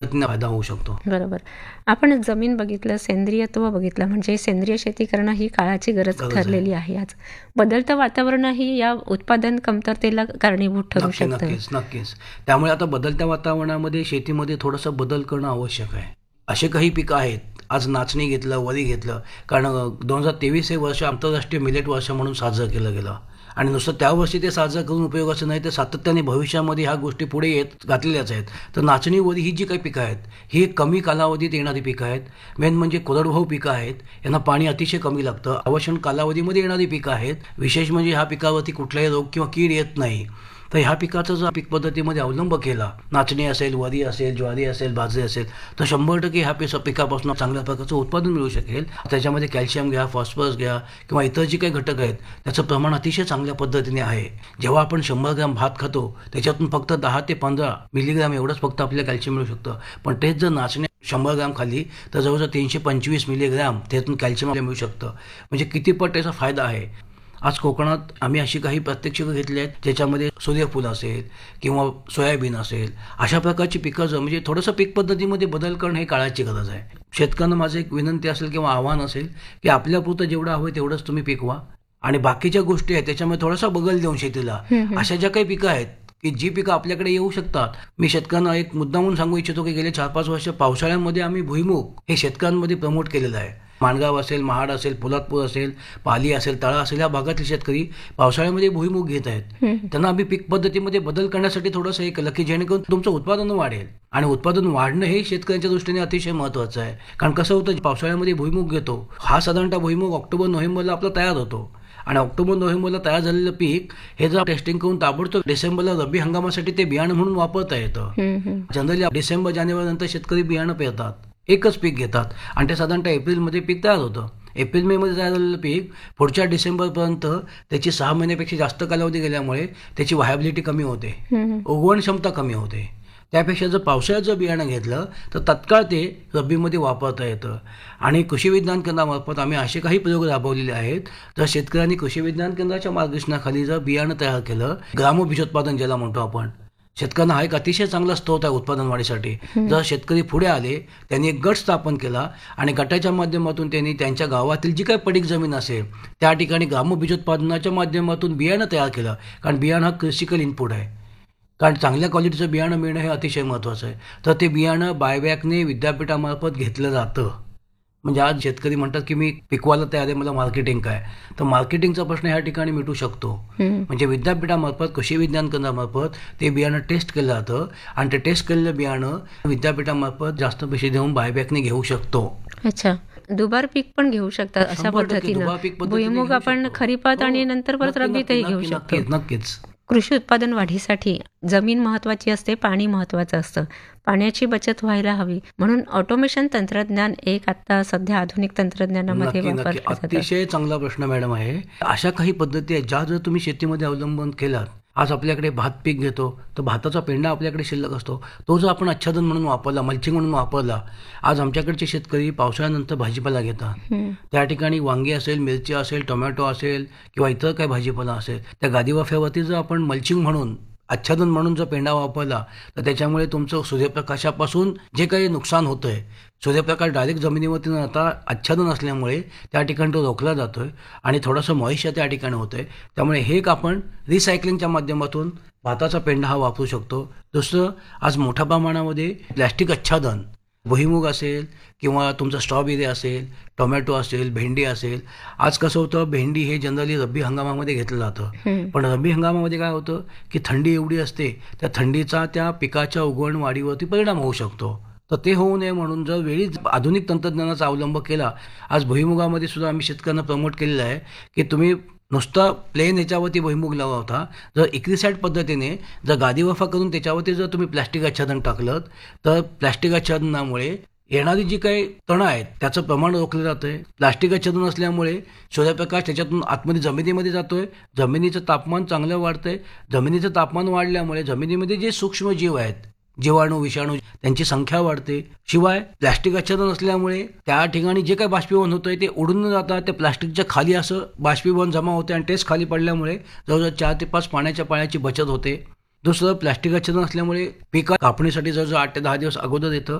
पद्धतीने फायदा होऊ शकतो. बरोबर. आपण जमीन बघितलं, सेंद्रियत्व बघितलं, म्हणजे सेंद्रिय शेती करणं ही काळाची गरज ठरलेली आहे आज. बदलतं वातावरणही या उत्पादन कमतरतेला कारणीभूत ठरू शकतं. नक्कीच. त्यामुळे आता बदलत्या वातावरणामध्ये शेतीमध्ये थोडंसं बदल करणं आवश्यक आहे. असे काही पिकं आहेत, आज नाचणी घेतलं, वरी घेतलं, कारण 2023 हे वर्ष आंतरराष्ट्रीय मिलेट वर्ष म्हणून साजरं केलं गेलं. आणि नुसतं त्या वर्षी ते साजरं करून उपयोगाचं नाही, तर सातत्याने भविष्यामध्ये ह्या गोष्टी पुढे येत घातलेल्याच आहेत. तर नाचणी, वरी ही जी काही पिकं आहेत, ही कमी कालावधीत येणारी पिकं आहेत. मेन म्हणजे कोरडवाहू पिकं आहेत, यांना पाणी अतिशय कमी लागतं. आवश्यक कालावधीमध्ये येणारी पिकं आहेत. विशेष म्हणजे ह्या पिकावरती कुठलाही रोग किंवा कीड येत नाही. तर ह्या पिकाचा जर पीक पद्धतीमध्ये अवलंब केला, नाचणी असेल, वरी असेल, ज्वारी असेल, बाजरी असेल, तर 100% ह्या पिकापासून चांगल्या प्रकारचं उत्पादन मिळू शकेल. त्याच्यामध्ये कॅल्शियम घ्या, फॉस्फरस घ्या किंवा इतर जे काही घटक आहेत त्याचं प्रमाण अतिशय चांगल्या पद्धतीने आहे. जेव्हा आपण 100 ग्रॅम भात खातो त्याच्यातून फक्त 10 ते 15 मिलीग्रॅम एवढंच फक्त आपल्याला कॅल्शियम मिळू शकतं. पण तेच जर नाचणी 100 ग्रॅम खाल्ली तर जवळजवळ 325 मिलीग्रॅम त्यातून कॅल्शियम मिळू शकतं. म्हणजे किती पट त्याचा फायदा आहे. आज कोकणात आम्ही अशी काही प्रात्यक्षिकं घेतली आहेत ज्याच्यामध्ये सूर्यफूल असेल किंवा सोयाबीन असेल, अशा प्रकारची पिकं म्हणजे थोडंसं पीक पद्धतीमध्ये बदल करणं हे काळाची गरज आहे. शेतकऱ्यांना माझं एक विनंती असेल किंवा आव्हान असेल की आपल्यापुरतं जेवढं हवं तेवढंच तुम्ही पिकवा आणि बाकीच्या गोष्टी आहेत त्याच्यामध्ये थोडासा बगल देऊन शेतीला अशा ज्या काही पिकं आहेत की जी पिकं आपल्याकडे येऊ शकतात. मी शेतकऱ्यांना एक मुद्दा म्हणून सांगू इच्छितो की गेले 4-5 वर्ष पावसाळ्यामध्ये आम्ही भुईमुग हे शेतकऱ्यांमध्ये प्रमोट केलेलं आहे. माणगाव असेल, महाड असेल, पोलादपूर असेल, पाली असेल, तळा असेल, या भागातील शेतकरी पावसाळ्यामध्ये भुईमुग घेत आहेत. त्यांना आम्ही पीक पद्धतीमध्ये बदल करण्यासाठी थोडंसं हे केलं की जेणेकरून तुमचं उत्पादन वाढेल. आणि उत्पादन वाढणं हे शेतकऱ्यांच्या दृष्टीने अतिशय महत्त्वाचं आहे. कारण कसं होतं, पावसाळ्यामध्ये भुईमुग घेतो, हा साधारणतः भुईमुग ऑक्टोबर-नोव्हेंबरला आपला तयार होतो आणि ऑक्टोबर-नोव्हेंबरला तयार झालेलं पीक हे जर टेस्टिंग करून ताबडतोब डिसेंबरला रब्बी हंगामासाठी ते बियाणं म्हणून वापरता येतं. जनरली डिसेंबर-जानेवारी नंतर शेतकरी बियाणं पेरतात, एकच पीक घेतात आणि ते साधारणतः एप्रिलमध्ये पीक तयार होतं. एप्रिल-मे मध्ये तयार झालेलं पीक पुढच्या डिसेंबरपर्यंत त्याची 6 महिन्यापेक्षा जास्त कालावधी गेल्यामुळे त्याची व्हायबिलिटी कमी होते, उगवण क्षमता कमी होते. त्यापेक्षा जर पावसाळ्याचं बियाणं घेतलं तर तत्काळ ते रब्बीमध्ये वापरता येतं. आणि कृषी विज्ञान केंद्रामार्फत आम्ही असे काही प्रयोग राबवलेले आहेत. जर शेतकऱ्यांनी कृषी विज्ञान केंद्राच्या मार्गदर्शनाखाली जर बियाणं तयार केलं, ग्रामबीजोत्पादन ज्याला म्हणतो आपण, शेतकऱ्यांना हा एक अतिशय चांगला स्रोत आहे उत्पादन वाढीसाठी. जर शेतकरी पुढे आले, त्यांनी एक गट स्थापन केला आणि गटाच्या माध्यमातून त्यांनी त्यांच्या गावातील जी काही पडीक जमीन असेल त्या ठिकाणी ग्रामबीजोत्पादनाच्या माध्यमातून बियाणं तयार केलं. कारण बियाणं हा क्रिटिकल इनपुट आहे, कारण चांगल्या क्वालिटीचं बियाणं मिळणं हे अतिशय महत्त्वाचं आहे. तर ते बियाणं बायबॅकने विद्यापीठामार्फत घेतलं जातं. म्हणजे आज शेतकरी म्हणतात की मी पिकवायला तयार आहे, मला मार्केटिंग काय, तर मार्केटिंगचा प्रश्न ह्या ठिकाणी मिटू शकतो. म्हणजे विद्यापीठामार्फत, कृषी विज्ञान केंद्रामार्फत ते बियाणं टेस्ट केलं जातं आणि ते टेस्ट केलेलं बियाणं विद्यापीठामार्फत जास्त पैसे देऊन बायबॅकने घेऊ शकतो. अच्छा, दुबार पीक पण घेऊ शकतात अशा पद्धतीनं. भुईमुग आपण खरीपात आणि नंतर परत रब्बीतही घेऊ शकतो. नक्कीच. कृषी उत्पादन वाढीसाठी जमीन महत्त्वाची असते, पाणी महत्त्वाचं असतं. पाण्याची बचत व्हायला हवी, म्हणून ऑटोमेशन तंत्रज्ञान एक आता सध्या आधुनिक तंत्रज्ञानामध्ये वापरलं जातं. अतिशय चांगला प्रश्न मॅडम आहे. अशा काही पद्धती आहेत ज्या जर तुम्ही शेतीमध्ये अवलंबन केलात. आज आपल्याकडे भात पीक घेतो तर भाताचा पेंडा आपल्याकडे शिल्लक असतो, तो जर आपण आच्छादन म्हणून वापरला, मल्चिंग म्हणून वापरला. आज आमच्याकडचे शेतकरी पावसाळ्यानंतर भाजीपाला घेतात, त्या ठिकाणी वांगी असेल, मिरची असेल, टोमॅटो असेल किंवा इतर काही भाजीपाला असेल, त्या गादीवाफ्यावरती जर आपण मल्चिंग म्हणून, आच्छादन म्हणून जर पेंडा वापरला तर त्याच्यामुळे तुमचं सूर्यप्रकाशापासून जे काही नुकसान होतंय, सूर्यप्रकाश डायरेक्ट जमिनीवरती न जाता आच्छादन असल्यामुळे त्या ठिकाणी तो रोखला जातोय आणि थोडंसं मॉइश्चर त्या ठिकाणी होतंय. त्यामुळे हे एक आपण रिसायकलिंगच्या माध्यमातून भाताचा पेंडा हा वापरू शकतो. दुसरं, आज मोठ्या प्रमाणामध्ये प्लॅस्टिक आच्छादन, भुईमुग असेल किंवा तुमचं स्ट्रॉबेरी असेल, टोमॅटो असेल, भेंडी असेल. आज कसं होतं, भेंडी हे जनरली रब्बी हंगामामध्ये घेतलं जातं, पण रब्बी हंगामामध्ये काय होतं की थंडी एवढी असते, त्या थंडीचा त्या पिकाच्या उगवण वाढीवरती परिणाम होऊ शकतो. तर ते होऊ नये म्हणून जर वेळीच आधुनिक तंत्रज्ञानाचा अवलंब केला. आज भुईमुगामध्ये सुद्धा आम्ही शेतकऱ्यांना प्रमोट केलेलं आहे की तुम्ही नुसतं प्लेन ह्याच्यावरती भुईमुग लावा होता, जर इक्रिसाइड पद्धतीने जर गादीवाफा करून त्याच्यावरती जर तुम्ही प्लॅस्टिक आच्छादन टाकलं तर प्लॅस्टिक आच्छादनामुळे येणारी जी काही तणं आहेत त्याचं प्रमाण रोखलं जातंय. प्लास्टिक आच्छादन असल्यामुळे सूर्यप्रकाश त्याच्यातून आतमध्ये जमिनीमध्ये जातोय, जमिनीचं तापमान चांगलं वाढतंय. जमिनीचं तापमान वाढल्यामुळे जमिनीमध्ये जे सूक्ष्म जीव आहेत, जीवाणू, विषाणू, त्यांची संख्या वाढते. शिवाय प्लास्टिक आच्छादन असल्यामुळे त्या ठिकाणी जे काही बाष्पीभवन होतंय ते उडून न जाता त्या प्लास्टिकच्या खाली असं बाष्पीभवन जमा होते आणि तेच खाली पडल्यामुळे जवळजवळ 4 ते 5 पाण्याची बचत होते. दुसरं, प्लास्टिक आच्छादन असल्यामुळे पिका कापणीसाठी जवळजवळ 8 ते 10 दिवस अगोदर येतं